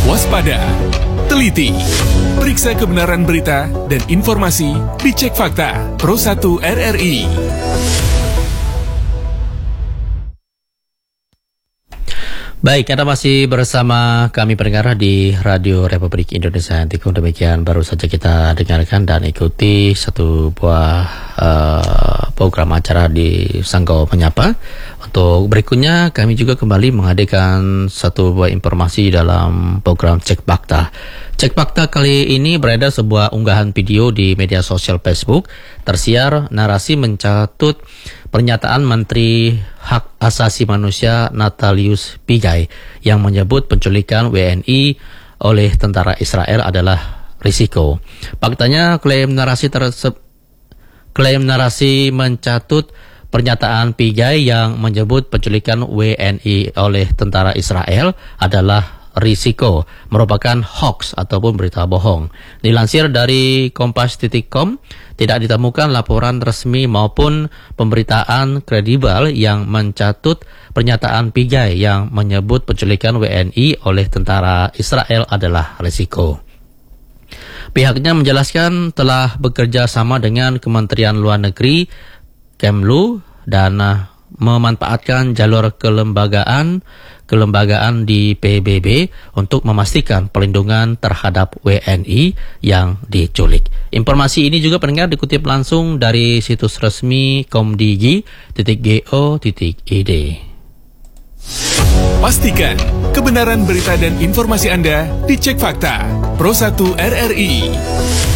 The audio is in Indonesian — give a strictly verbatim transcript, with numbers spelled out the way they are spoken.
waspada, teliti, periksa kebenaran berita dan informasi di Cek Fakta Pro satu R R I. Baik, Anda masih bersama kami pendengar di Radio Republik Indonesia. Tikung demikian baru saja kita dengarkan dan ikuti satu buah uh, program acara di Sanggau Menyapa. Untuk berikutnya kami juga kembali menghadirkan satu buah informasi dalam program Cek Fakta. Cek Fakta kali ini beredar sebuah unggahan video di media sosial Facebook. Tersiar narasi mencatut pernyataan Menteri Hak Asasi Manusia Natalius Pigai yang menyebut penculikan W N I oleh tentara Israel adalah risiko. Faktanya klaim narasi tersebut klaim narasi mencatut pernyataan Pigai yang menyebut penculikan W N I oleh tentara Israel adalah risiko, merupakan hoax ataupun berita bohong. Dilansir dari kompas titik com, tidak ditemukan laporan resmi maupun pemberitaan kredibel yang mencatut pernyataan Pigai yang menyebut penculikan W N I oleh tentara Israel adalah risiko. Pihaknya menjelaskan telah bekerja sama dengan Kementerian Luar Negeri, Kemlu, dan memanfaatkan jalur kelembagaan kelembagaan di P B B untuk memastikan perlindungan terhadap W N I yang diculik. Informasi ini juga pendengar dikutip langsung dari situs resmi komdigi titik go titik id. Pastikan kebenaran berita dan informasi Anda di Cek Fakta Pro satu R R I.